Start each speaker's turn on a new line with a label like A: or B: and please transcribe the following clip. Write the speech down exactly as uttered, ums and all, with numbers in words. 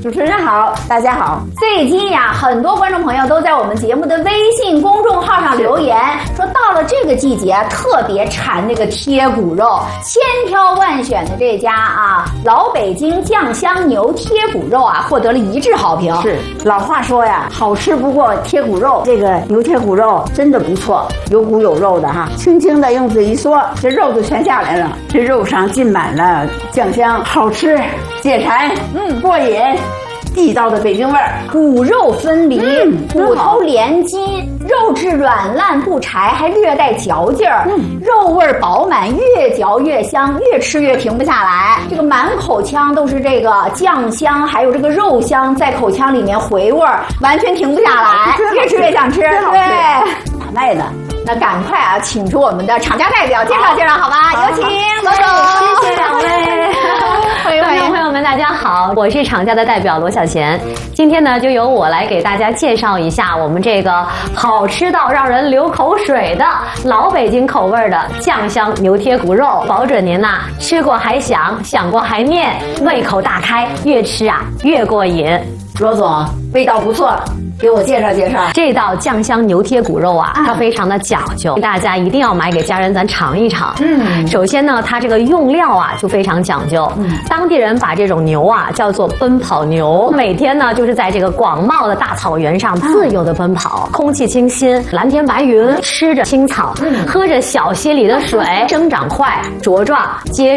A: 主持人好，大家好。
B: 最近呀，很多观众朋友都在我们节目的微信公众号上留言，说到了这个季节特别馋那个贴骨肉，千挑万选的这家啊，老北京酱香牛贴骨肉啊，获得了一致好评。
A: 是，老话说呀，好吃不过贴骨肉，这个牛贴骨肉真的不错，有骨有肉的哈，轻轻的用嘴一嗦，这肉就全下来了，这肉上浸满了酱香，好吃解馋，嗯，过瘾。地道的北京味儿，
B: 骨肉分离，
A: 嗯、
B: 骨头连筋，肉质软烂不柴，还略带嚼劲儿，嗯、肉味饱满，越嚼越香，越吃越停不下来。这个满口腔都是这个酱香，还有这个肉香在口腔里面回味儿，完全停不下来，越吃越想吃。对，
A: 哪卖的？
B: 那赶快啊，请出我们的厂家代表介绍介绍，好吧？有请罗总，
C: 谢谢两位。欢迎观众朋友们，大家好，我是厂家的代表罗小贤。今天呢，就由我来给大家介绍一下我们这个好吃到让人流口水的老北京口味的酱香牛贴骨肉，保准您呐、啊、吃过还想，想过还念，胃口大开，越吃啊越过瘾。
A: 罗总，味道不错。给我介绍介绍
C: 这道酱香牛贴骨肉啊，它非常的讲究，大家一定要买给家人咱尝一尝。嗯，首先呢，它这个用料啊就非常讲究。嗯，当地人把这种牛啊叫做奔跑牛，每天呢就是在这个广袤的大草原上自由的奔跑，空气清新，蓝天白云，吃着青草，喝着小溪里的水，生长快，茁壮结